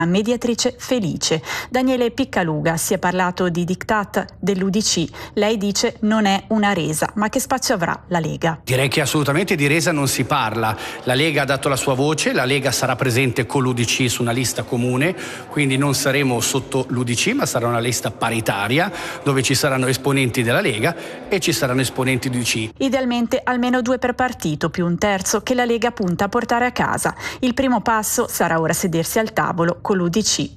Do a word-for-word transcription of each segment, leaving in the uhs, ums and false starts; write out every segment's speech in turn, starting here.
mediatrice felice. Daniele Piccaluga, si è parlato di diktat dell'U D C, lei dice non è una resa, ma che spazio avrà la Lega? Direi che assolutamente di resa non si parla, la Lega ha dato la sua voce, la Lega sarà presente con l'U D C su una lista comune, quindi non saremo sotto l'U D C ma sarà una lista paritaria dove ci saranno esponenti della Lega e ci saranno esponenti di U D C. Idealmente almeno due per partito più un terzo che la Lega punta a portare a casa. Il primo passo sarà ora sedersi al tavolo con l'U D C.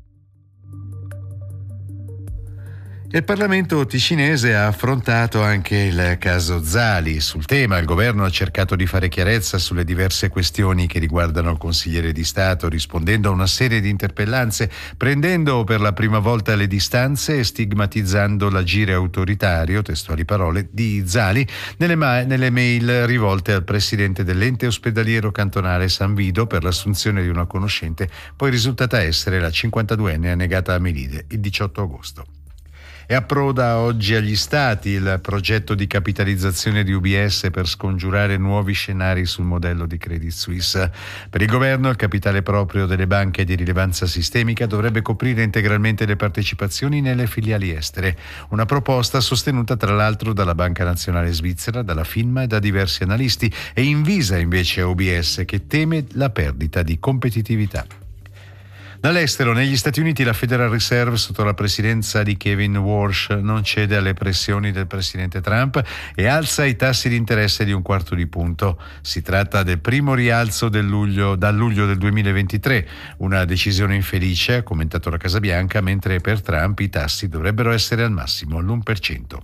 Il Parlamento ticinese ha affrontato anche il caso Zali. Sul tema il governo ha cercato di fare chiarezza sulle diverse questioni che riguardano il consigliere di Stato, rispondendo a una serie di interpellanze, prendendo per la prima volta le distanze e stigmatizzando l'agire autoritario, testuali parole, di Zali nelle, ma- nelle mail rivolte al presidente dell'ente ospedaliero cantonale San Vido per l'assunzione di una conoscente, poi risultata essere la cinquantaduenne annegata a Melide il diciotto agosto. E approda oggi agli Stati il progetto di capitalizzazione di U B S per scongiurare nuovi scenari sul modello di Credit Suisse. Per il governo il capitale proprio delle banche di rilevanza sistemica dovrebbe coprire integralmente le partecipazioni nelle filiali estere, una proposta sostenuta tra l'altro dalla Banca Nazionale Svizzera, dalla FINMA e da diversi analisti, e invisa invece a U B S che teme la perdita di competitività. Dall'estero, negli Stati Uniti, la Federal Reserve, sotto la presidenza di Kevin Warsh, non cede alle pressioni del presidente Trump e alza i tassi di interesse di un quarto di punto. Si tratta del primo rialzo del luglio, dal luglio del duemilaventitré, una decisione infelice, ha commentato la Casa Bianca, mentre per Trump i tassi dovrebbero essere al massimo l'uno per cento.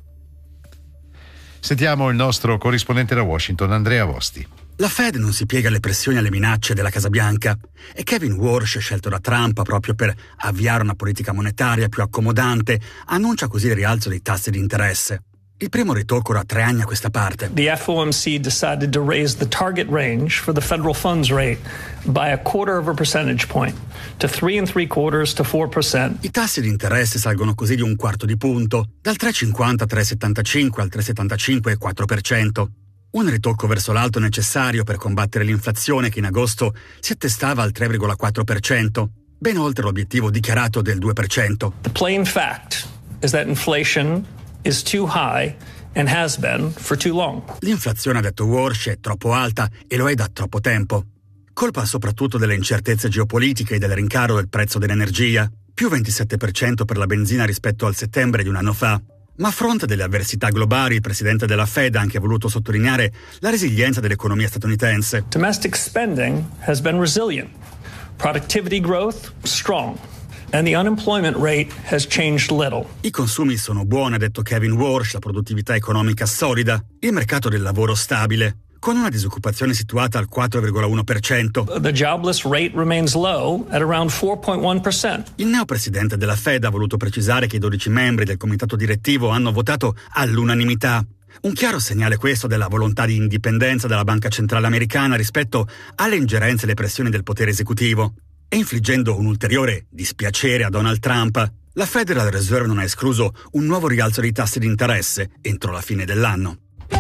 Sentiamo il nostro corrispondente da Washington, Andrea Vosti. La Fed non si piega alle pressioni e alle minacce della Casa Bianca e Kevin Warsh, scelto da Trump proprio per avviare una politica monetaria più accomodante, annuncia così il rialzo dei tassi di interesse. Il primo ritocco da tre anni a questa parte. The F O M C decided to raise the target range for the federal funds rate by a quarter of a percentage point to three and three quarters to four percent. I tassi di interesse salgono così di un quarto di punto, dal tre virgola cinquanta a tre virgola settantacinque al tre virgola settantacinque e quattro per cento. Un ritocco verso l'alto necessario per combattere l'inflazione che in agosto si attestava al tre virgola quattro per cento, ben oltre l'obiettivo dichiarato del due per cento. The plain fact is that inflation is too high and has been for too long. L'inflazione, ha detto Warsh, è troppo alta e lo è da troppo tempo. Colpa soprattutto delle incertezze geopolitiche e del rincaro del prezzo dell'energia, più ventisette per cento per la benzina rispetto al settembre di un anno fa. Ma a fronte delle avversità globali, il presidente della Fed ha anche voluto sottolineare la resilienza dell'economia statunitense. Domestic spending has been resilient. Productivity growth strong. And the unemployment rate has changed little. I consumi sono buoni, ha detto Kevin Warsh, la produttività economica solida, il mercato del lavoro stabile, con una disoccupazione situata al quattro virgola uno per cento. The jobless rate remains low at around four point one percent. Il neopresidente della Fed ha voluto precisare che i dodici membri del comitato direttivo hanno votato all'unanimità. Un chiaro segnale questo della volontà di indipendenza della Banca Centrale Americana rispetto alle ingerenze e le pressioni del potere esecutivo. E infliggendo un ulteriore dispiacere a Donald Trump, la Federal Reserve non ha escluso un nuovo rialzo dei tassi di interesse entro la fine dell'anno.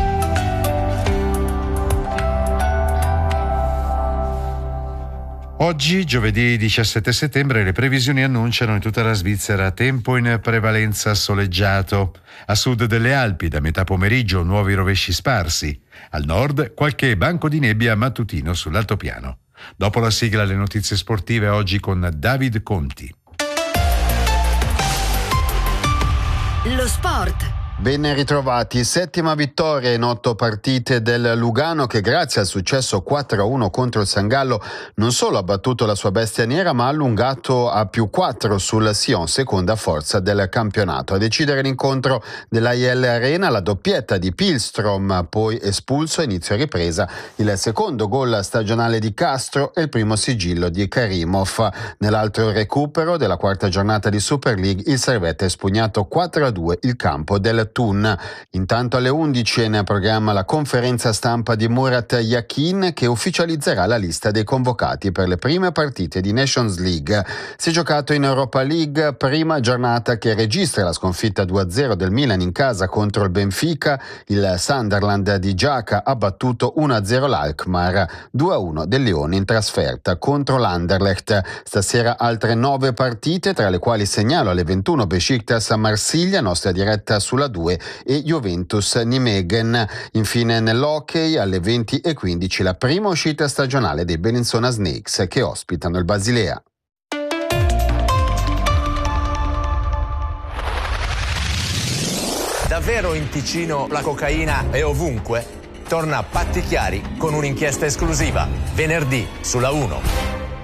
Oggi, giovedì diciassette settembre, le previsioni annunciano in tutta la Svizzera tempo in prevalenza soleggiato. A sud delle Alpi, da metà pomeriggio, nuovi rovesci sparsi. Al nord, qualche banco di nebbia mattutino sull'altopiano. Dopo la sigla, le notizie sportive oggi con David Conti. Lo sport. Ben ritrovati, settima vittoria in otto partite del Lugano che grazie al successo quattro a uno contro il Sangallo non solo ha battuto la sua bestia nera ma ha allungato a più quattro sul Sion, seconda forza del campionato. A decidere l'incontro dell'A I L Arena la doppietta di Pilstrom, poi espulso a inizio ripresa, il secondo gol stagionale di Castro e il primo sigillo di Karimov. Nell'altro recupero della quarta giornata di Super League il Servette ha espugnato quattro a due il campo del Thun. Intanto alle undici è in programma la conferenza stampa di Murat Yakin, che ufficializzerà la lista dei convocati per le prime partite di Nations League. Si è giocato in Europa League, prima giornata che registra la sconfitta due a zero del Milan in casa contro il Benfica. Il Sunderland di Giaca ha battuto uno a zero l'Alkmaar, due a uno del Lione in trasferta contro l'Anderlecht. Stasera altre nove partite, tra le quali segnalo alle ventuno Besiktas a Marsiglia, nostra diretta sulla due, e Juventus Nijmegen. Infine nell'hockey alle venti e quindici la prima uscita stagionale dei Bellinzona Snakes, che ospitano il Basilea. Davvero in Ticino la cocaina è ovunque? Torna Patti Chiari con un'inchiesta esclusiva, venerdì sulla uno.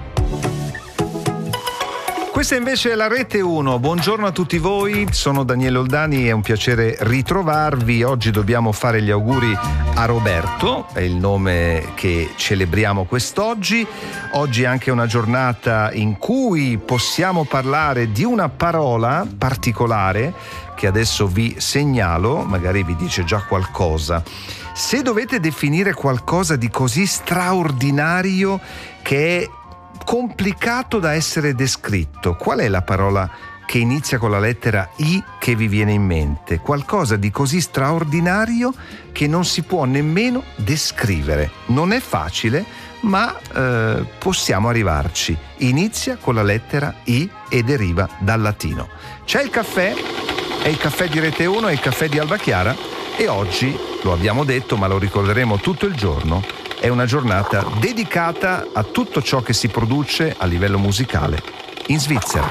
Questa invece è la Rete uno. Buongiorno a tutti voi, sono Daniele Oldani, è un piacere ritrovarvi. Oggi dobbiamo fare gli auguri a Roberto, è il nome che celebriamo quest'oggi. Oggi è anche una giornata in cui possiamo parlare di una parola particolare che adesso vi segnalo, magari vi dice già qualcosa. Se dovete definire qualcosa di così straordinario che è complicato da essere descritto, qual è la parola che inizia con la lettera I che vi viene in mente? Qualcosa di così straordinario che non si può nemmeno descrivere. Non è facile, ma eh, possiamo arrivarci. Inizia con la lettera I e deriva dal latino. C'è il caffè, è il caffè di Rete uno, è il caffè di Alba Chiara, e oggi, lo abbiamo detto ma lo ricorderemo tutto il giorno, è una giornata dedicata a tutto ciò che si produce a livello musicale in Svizzera.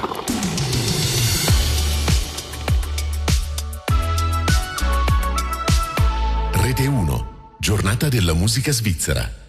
Rete uno, giornata della musica svizzera.